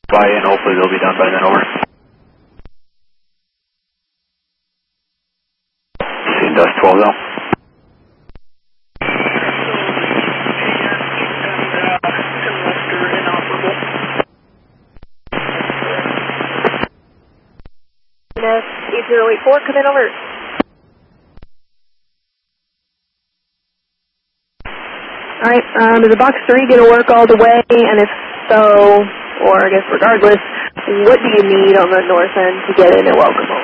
Fly in, hopefully they'll be done by then, over. Seeing dust 12 though. S8084, come in, over. Alright, is the box 3 going to work all the way, and if so, or I guess regardless, what do you need on the north end to get in and welcome home?